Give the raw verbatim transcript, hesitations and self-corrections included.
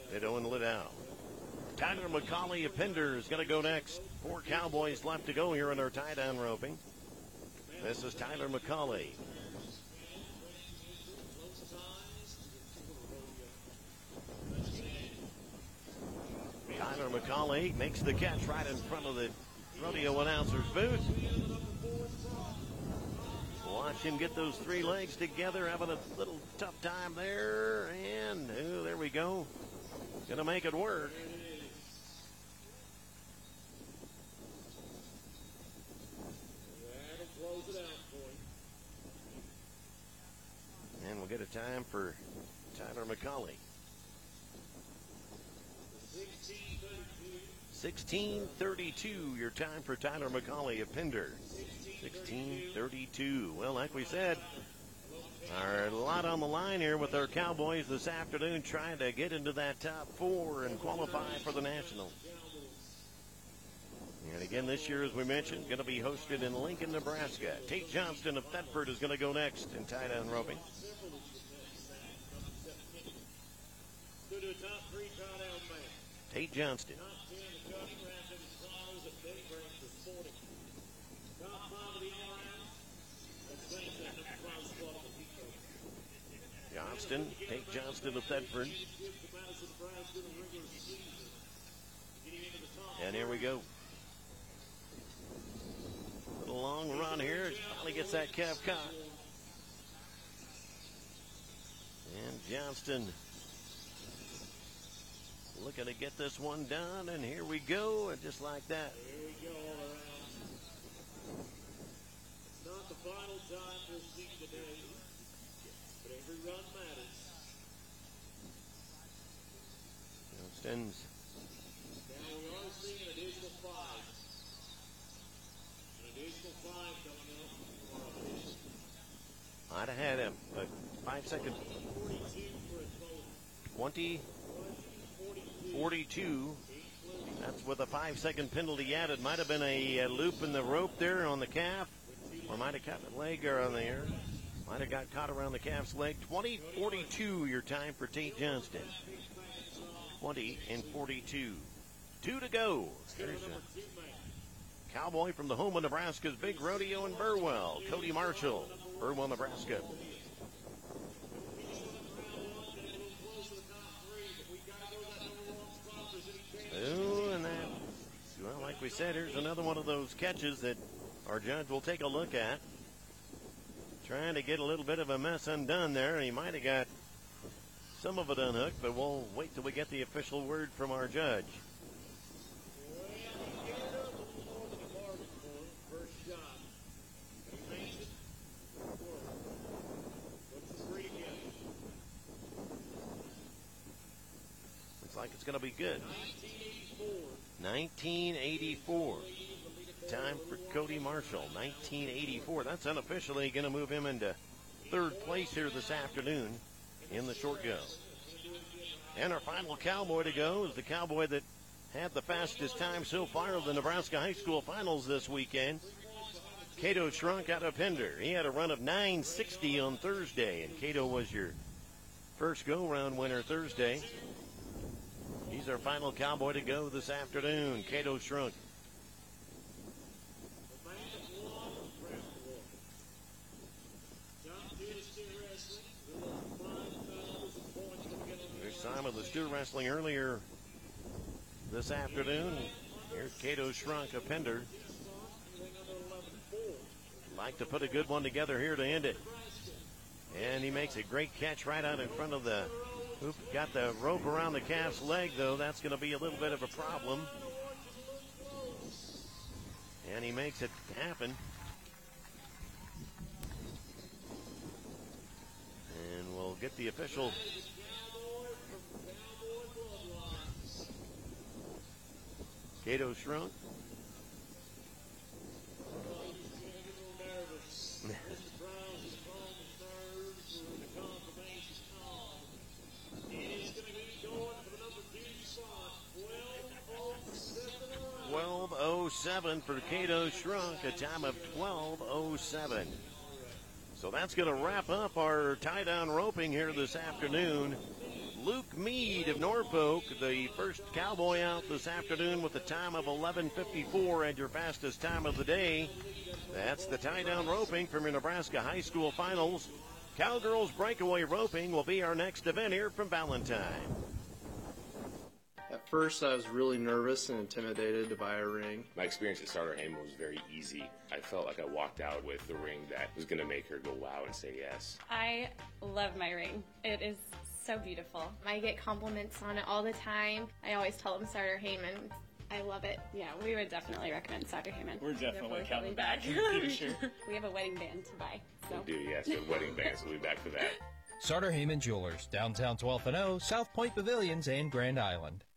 at Owen Liddell. Tyler McCauley of Pender is going to go next. Four Cowboys left to go here in our tie-down roping. This is Tyler McCauley. Tyler McCauley makes the catch right in front of the rodeo announcer's booth. Watch him get those three legs together, having a little tough time there. And oh, there we go. Gonna make it work. And we'll get a time for Tyler McCauley. sixteen thirty-two, your time for Tyler McCauley of Pender. sixteen thirty-two. Well, like we said, a lot on the line here with our Cowboys this afternoon, trying to get into that top four and qualify for the Nationals. And again, this year, as we mentioned, going to be hosted in Lincoln, Nebraska. Tate Johnston of Thetford is going to go next in tie-down roping. Tate Johnston. Johnston, Tate Johnston of Thetford. And here we go. A long run here. Finally gets that calf caught. And Johnston looking to get this one done. And here we go. And just like that. Here we go all around. It's not the final time we'll see today. But every run matters. Johnston's. Now we are seeing an additional five. An additional five coming up for our officials. I'd have had a, a five second. twenty, forty-two. That's with a five second penalty added. Might have been a, a loop in the rope there on the calf. Or might have caught the leg or on the air. Might have got caught around the calf's leg. twenty forty-two, your time for Tate Johnston. twenty and forty-two. Two to go. There's a Cowboy from the home of Nebraska's big rodeo in Burwell. Cody Marshall, Burwell, Nebraska. Oh, and that, well, like we said, here's another one of those catches that our judge will take a look at. Trying to get a little bit of a mess undone there. He might have got some of it unhooked, but we'll wait till we get the official word from our judge. Looks like it's going to be good. nineteen eighty-four. Time for Cody Marshall, nineteen eighty-four. That's unofficially going to move him into third place here this afternoon in the short go. And our final Cowboy to go is the Cowboy that had the fastest time so far of the Nebraska High School Finals this weekend. Cato Shrunk out of Pender. He had a run of nine sixty on Thursday, and Cato was your first go-round winner Thursday. He's our final Cowboy to go this afternoon, Cato Shrunk. There's time of the steer wrestling earlier this afternoon. Here's Cato Shrunk of Pender. Like to put a good one together here to end it. And he makes a great catch right out in front of the hoop. Got the rope around the calf's leg, though. That's going to be a little bit of a problem. And he makes it happen. And we'll get the official. Cato Shrunk. twelve oh seven for Cato Shrunk, a time of twelve oh seven. So that's going to wrap up our tie-down roping here this afternoon. Luke Mead of Norfolk, the first cowboy out this afternoon with a time of eleven fifty-four and your fastest time of the day. That's the tie-down roping from your Nebraska High School Finals. Cowgirls breakaway roping will be our next event here from Valentine. At first, I was really nervous and intimidated to buy a ring. My experience at Starter Heyman was very easy. I felt like I walked out with the ring that was going to make her go wow and say yes. I love my ring. It is so beautiful. I get compliments on it all the time. I always tell them Starter Heyman. I love it. Yeah, we would definitely recommend Starter Heyman. We're definitely coming back. Sure. We have a wedding band to buy. So. We do, yes. The wedding bands will be back for that. Starter Heyman Jewelers, downtown twelfth and O, South Point Pavilions, and Grand Island.